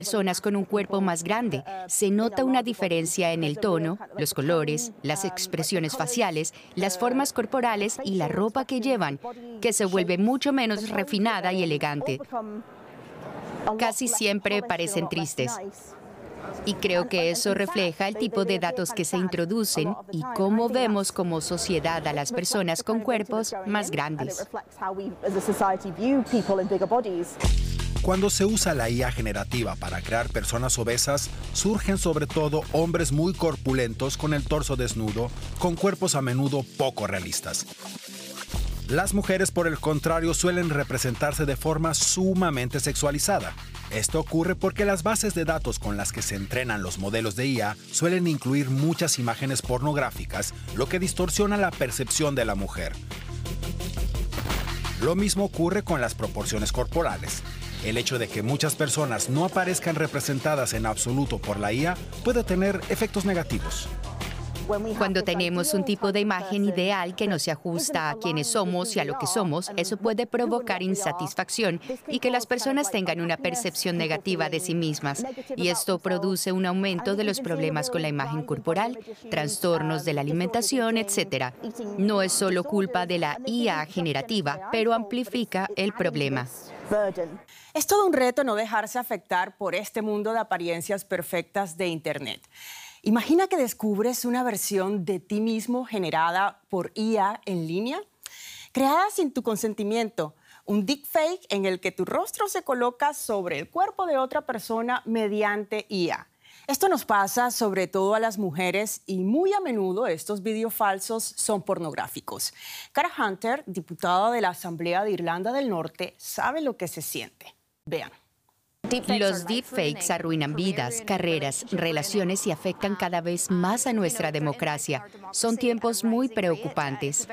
personas con un cuerpo más grande. Se nota una diferencia en el tono, los colores, las expresiones faciales, las formas corporales y la ropa que llevan, que se vuelve mucho menos refinada y elegante. Casi siempre parecen tristes. Y creo que eso refleja el tipo de datos que se introducen y cómo vemos como sociedad a las personas con cuerpos más grandes. Cuando se usa la IA generativa para crear personas obesas, surgen sobre todo hombres muy corpulentos con el torso desnudo, con cuerpos a menudo poco realistas. Las mujeres, por el contrario, suelen representarse de forma sumamente sexualizada. Esto ocurre porque las bases de datos con las que se entrenan los modelos de IA suelen incluir muchas imágenes pornográficas, lo que distorsiona la percepción de la mujer. Lo mismo ocurre con las proporciones corporales. El hecho de que muchas personas no aparezcan representadas en absoluto por la IA puede tener efectos negativos. Cuando tenemos un tipo de imagen ideal que no se ajusta a quienes somos y a lo que somos, eso puede provocar insatisfacción y que las personas tengan una percepción negativa de sí mismas. Y esto produce un aumento de los problemas con la imagen corporal, trastornos de la alimentación, etc. No es solo culpa de la IA generativa, pero amplifica el problema. Es todo un reto no dejarse afectar por este mundo de apariencias perfectas de Internet. Imagina que descubres una versión de ti mismo generada por IA en línea, creada sin tu consentimiento, un deepfake en el que tu rostro se coloca sobre el cuerpo de otra persona mediante IA. Esto nos pasa sobre todo a las mujeres y muy a menudo estos videos falsos son pornográficos. Cara Hunter, diputada de la Asamblea de Irlanda del Norte, sabe lo que se siente. Vean. Los deepfakes arruinan vidas, carreras, relaciones y afectan cada vez más a nuestra democracia. Son tiempos muy preocupantes.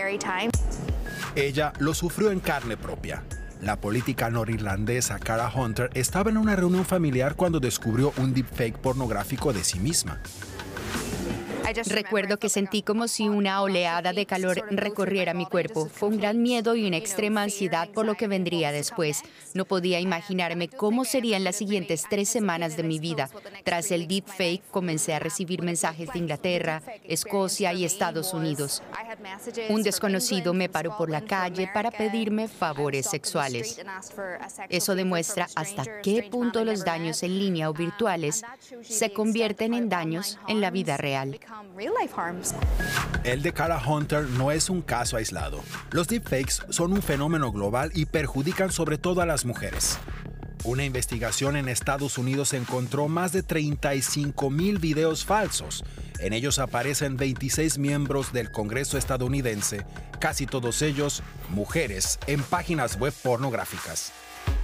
Ella lo sufrió en carne propia. La política norirlandesa Cara Hunter estaba en una reunión familiar cuando descubrió un deepfake pornográfico de sí misma. Recuerdo que sentí como si una oleada de calor recorriera mi cuerpo. Fue un gran miedo y una extrema ansiedad por lo que vendría después. No podía imaginarme cómo serían las siguientes 3 semanas de mi vida. Tras el deepfake, comencé a recibir mensajes de Inglaterra, Escocia y Estados Unidos. Un desconocido me paró por la calle para pedirme favores sexuales. Eso demuestra hasta qué punto los daños en línea o virtuales se convierten en daños en la vida real. El de Cara Hunter no es un caso aislado. Los deepfakes son un fenómeno global y perjudican sobre todo a las mujeres. Una investigación en Estados Unidos encontró más de 35,000 videos falsos. En ellos aparecen 26 miembros del Congreso estadounidense, casi todos ellos mujeres, en páginas web pornográficas.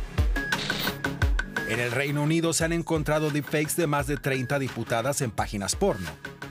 En el Reino Unido se han encontrado deepfakes de más de 30 diputadas en páginas porno.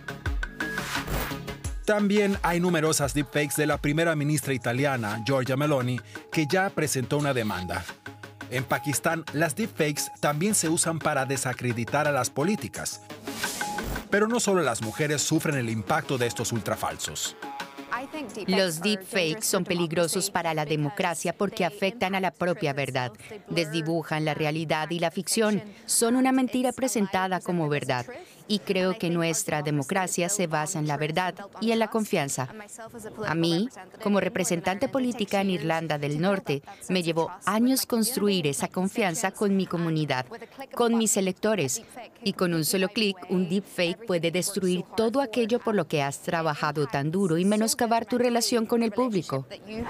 También hay numerosas deepfakes de la primera ministra italiana, Giorgia Meloni, que ya presentó una demanda. En Pakistán, las deepfakes también se usan para desacreditar a las políticas. Pero no solo las mujeres sufren el impacto de estos ultrafalsos. Los deepfakes son peligrosos para la democracia porque afectan a la propia verdad. Desdibujan la realidad y la ficción. Son una mentira presentada como verdad. Y creo que nuestra democracia se basa en la verdad y en la confianza. A mí, como representante política en Irlanda del Norte, me llevó años construir esa confianza con mi comunidad, con mis electores. Y con un solo clic, un deepfake puede destruir todo aquello por lo que has trabajado tan duro y menoscabar tu relación con el público.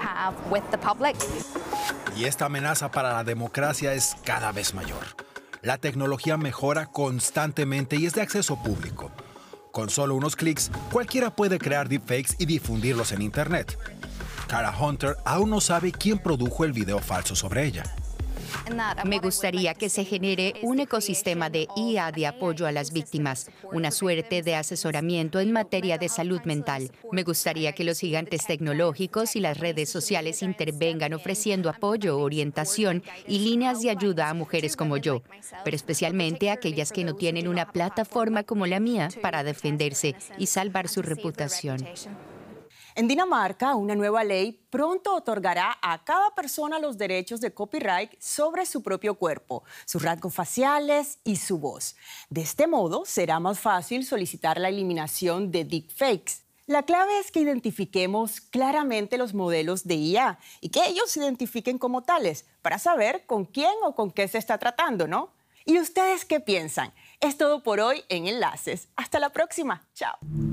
Y esta amenaza para la democracia es cada vez mayor. La tecnología mejora constantemente y es de acceso público. Con solo unos clics, cualquiera puede crear deepfakes y difundirlos en Internet. Cara Hunter aún no sabe quién produjo el video falso sobre ella. Me gustaría que se genere un ecosistema de IA de apoyo a las víctimas, una suerte de asesoramiento en materia de salud mental. Me gustaría que los gigantes tecnológicos y las redes sociales intervengan ofreciendo apoyo, orientación y líneas de ayuda a mujeres como yo, pero especialmente a aquellas que no tienen una plataforma como la mía para defenderse y salvar su reputación. En Dinamarca, una nueva ley pronto otorgará a cada persona los derechos de copyright sobre su propio cuerpo, sus rasgos faciales y su voz. De este modo, será más fácil solicitar la eliminación de deepfakes. La clave es que identifiquemos claramente los modelos de IA y que ellos se identifiquen como tales para saber con quién o con qué se está tratando, ¿no? ¿Y ustedes qué piensan? Es todo por hoy en Enlaces. Hasta la próxima. Chao.